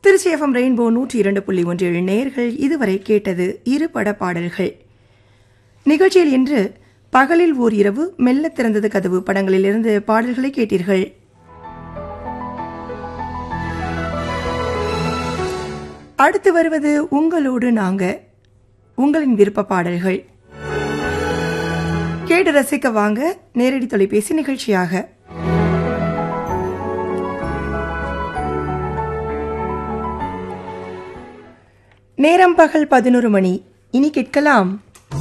Trichy FM rainbow 102.1 நேயர்கள் இதுவரை கேட்டது இரு பட பாடல்கள். நிகழ்ச்சியில் இன்று பகலில் ஓர் இரவு, மெல்ல திறந்தது கதவு படங்களிலிருந்து பாடல்களை கேட்டீர்கள். அடுத்து வருவது உங்களோடு நாங்க, உங்களின் விருப்ப பாடல்கள். கேட்டு ரசிக்க வாங்க, நேரடி தொலைபேசி நிகழ்ச்சியாக. நேரம் பகல் 11 மணி. இனி கேட்கலாம்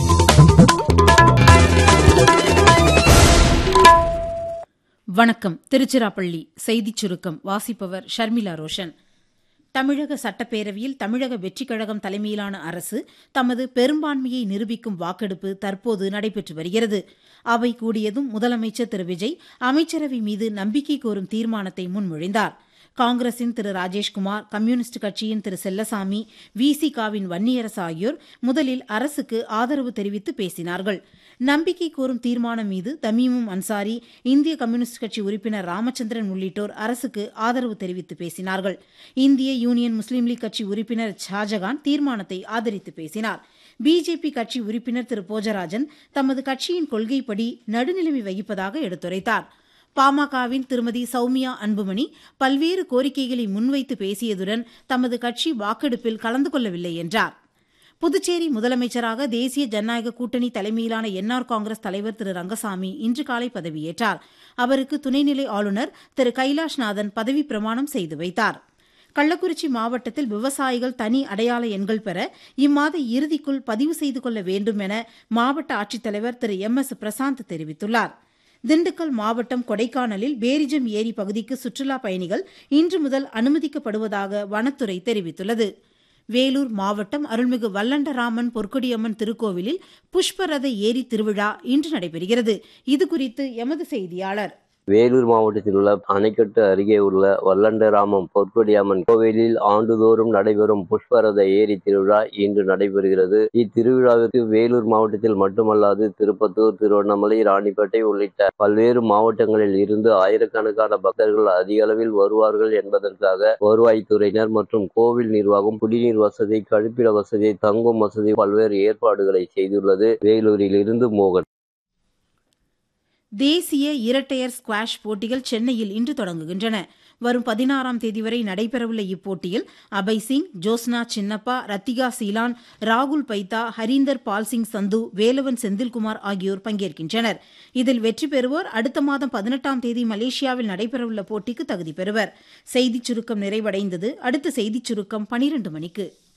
வணக்கம். திருச்சிராப்பள்ளி செய்திச் சுருக்கம் வாசிப்பவர் ஷர்மிளா ரோஷன். தமிழக சட்டப்பேரவையில் தமிழக வெற்றிக் கழகம் தலைமையிலான அரசு தமது பெரும்பான்மையை நிரூபிக்கும் வாக்கெடுப்பு தற்போது நடைபெற்று வருகிறது. அவை கூடியதும் முதலமைச்சர் திரு விஜய் அமைச்சரவை மீது நம்பிக்கை கோரும் தீர்மானத்தை முன்மொழிந்தார். காங்கிரசின் திரு ராஜேஷ்குமார், கம்யூனிஸ்ட் கட்சியின் திரு செல்லசாமி, விசிகாவின் வன்னியரசு ஆகியோர் முதலில் அரசுக்கு ஆதரவு தெரிவித்து பேசினார்கள். நம்பிக்கை கோரும் தீர்மானம் மீது தமீமும் அன்சாரி, இந்திய கம்யூனிஸ்ட் கட்சி உறுப்பினர் ராமச்சந்திரன் உள்ளிட்டோர் அரசுக்கு ஆதரவு தெரிவித்து பேசினார்கள். இந்திய யூனியன் முஸ்லீம் லீக் கட்சி உறுப்பினர் ஷாஜகான் தீர்மானத்தை ஆதரித்து பேசினார். பிஜேபி கட்சி உறுப்பினர் திரு போஜராஜன் தமது கட்சியின் கொள்கைப்படி நடுநிலைமை வகிப்பதாக எடுத்துரைத்தார். பாமகவின் திருமதி சௌமியா அன்புமணி பல்வேறு கோரிக்கைகளை முன்வைத்து பேசியதுடன் தமது கட்சி வாக்கெடுப்பில் கலந்து கொள்ளவில்லை என்றார். புதுச்சேரி முதலமைச்சராக தேசிய ஜனநாயக கூட்டணி தலைமையிலான என்ஆர் காங்கிரஸ் தலைவர் திரு ரங்கசாமி இன்று காலை பதவியேற்றார். அவருக்கு துணைநிலை ஆளுநர் திரு கைலாஷ்நாதன் பதவி பிரமாணம் செய்து வைத்தார். கள்ளக்குறிச்சி மாவட்டத்தில் விவசாயிகள் தனி அடையாள எண்கள் பெற இம்மாத இறுதிக்குள் பதிவு செய்து கொள்ள வேண்டும் என மாவட்ட ஆட்சித்தலைவர் திரு MS பிரசாந்த் தெரிவித்துள்ளார். திண்டுக்கல் மாவட்டம் கொடைக்கானலில் பேரிஜம் ஏரி பகுதிக்கு சுற்றுலா பயணிகள் இன்று முதல் அனுமதிக்கப்படுவதாக வனத்துறை தெரிவித்துள்ளது. வேலூர் மாவட்டம் அருள்மிகு வல்லண்டராமன் பொற்கொடியம்மன் திருக்கோவிலில் புஷ்பரத ஏரி திருவிழா இன்று நடைபெறுகிறது. இதுகுறித்து எமது செய்தியாளர். வேலூர் மாவட்டத்தில் உள்ள அணைக்கட்டு அருகே உள்ள வல்லண்டராமம் பொற்கொடியம்மன் கோவிலில் ஆண்டுதோறும் நடைபெறும் புஷ்பரத ஏரி திருவிழா இன்று நடைபெறுகிறது. இத்திருவிழாவிற்கு வேலூர் மாவட்டத்தில் மட்டுமல்லாது திருப்பத்தூர், திருவண்ணாமலை, ராணிப்பேட்டை உள்ளிட்ட பல்வேறு மாவட்டங்களில் இருந்து ஆயிரக்கணக்கான பக்தர்கள் அதிக அளவில் வருவார்கள் என்பதற்காக வருவாய்த்துறையினர் மற்றும் கோவில் நிர்வாகம் குடிநீர் வசதி, கழிப்பிட வசதி, தங்கும் வசதி பல்வேறு ஏற்பாடுகளை செய்துள்ளது. வேலூரில் இருந்து மோகன். தேசிய இரட்டையர் ஸ்குவாஷ் போட்டிகள் சென்னையில் இன்று தொடங்குகின்றன. வரும் 16ஆம் தேதி வரை நடைபெறவுள்ள இப்போட்டியில் அபய் சிங், ஜோஸ்னா சின்னப்பா, ரத்திகா சீலான், ராகுல் பைத்தா, ஹரீந்தர் பால் சிங் சந்து, வேலவன் செந்தில்குமார் ஆகியோர் பங்கேற்கின்றனர். இதில் வெற்றி பெறுவோர் அடுத்த மாதம் 18ஆம் தேதி மலேசியாவில் நடைபெறவுள்ள போட்டிக்கு தகுதி பெறுவர். செய்திச் சுருக்கம் நிறைவடைந்தது. அடுத்த செய்திச் சுருக்கம் 12 மணிக்கு.